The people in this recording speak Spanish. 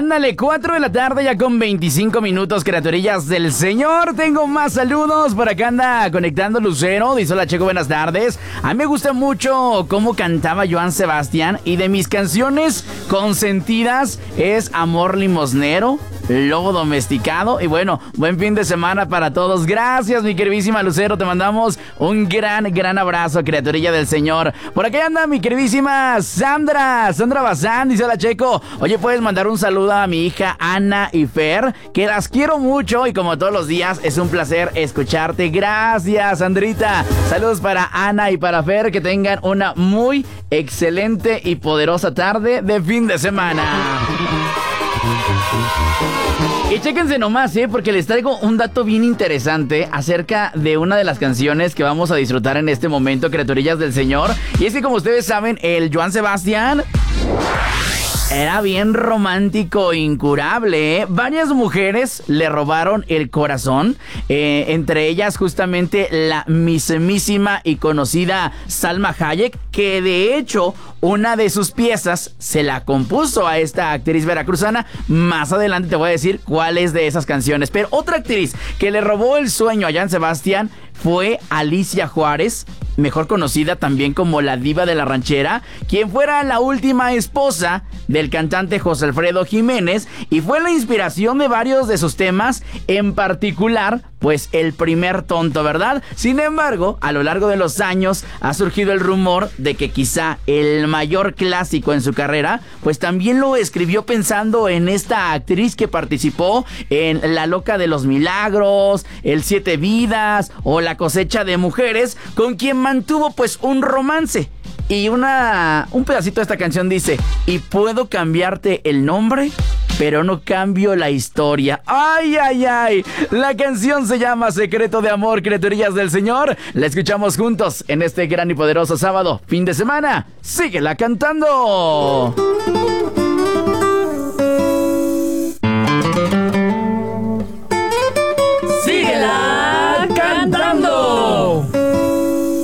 Ándale, 4 de la tarde ya con 25 minutos, criaturillas del Señor. Tengo más saludos. Por acá anda conectando Lucero. Dice: hola, Checo, buenas tardes. A mí me gusta mucho cómo cantaba Joan Sebastián. Y de mis canciones consentidas es Amor Limosnero, Lobo Domesticado. Y bueno, buen fin de semana para todos. Gracias, mi queridísima Lucero. Te mandamos un gran abrazo, criaturilla del Señor. Por aquí anda mi queridísima Sandra Bazán. Dice: hola, Checo. Oye, ¿puedes mandar un saludo a mi hija Ana y Fer? Que las quiero mucho y como todos los días es un placer escucharte. Gracias, Sandrita. Saludos para Ana y para Fer. Que tengan una muy excelente y poderosa tarde de fin de semana. Y chéquense nomás, porque les traigo un dato bien interesante acerca de una de las canciones que vamos a disfrutar en este momento, criaturillas del Señor. Y es que, como ustedes saben, el Joan Sebastián era bien romántico, incurable, Varias mujeres le robaron el corazón, entre ellas justamente la mismísima y conocida Salma Hayek, que de hecho una de sus piezas se la compuso a esta actriz veracruzana. Más adelante te voy a decir cuál es de esas canciones. Pero otra actriz que le robó el sueño a Joan Sebastián fue Alicia Juárez, mejor conocida también como la diva de la ranchera, quien fuera la última esposa del cantante José Alfredo Jiménez y fue la inspiración de varios de sus temas, en particular, pues, El Primer Tonto, ¿verdad? Sin embargo, a lo largo de los años ha surgido el rumor de que quizá el mayor clásico en su carrera, pues también lo escribió pensando en esta actriz que participó en La Loca de los Milagros, El Siete Vidas o La Cosecha de Mujeres, con quien mantuvo pues un romance. Y un pedacito de esta canción dice: y puedo cambiarte el nombre, pero no cambio la historia. ¡Ay! La canción se llama Secreto de Amor, criaturillas del Señor. La escuchamos juntos en este gran y poderoso sábado, fin de semana. ¡Síguela cantando!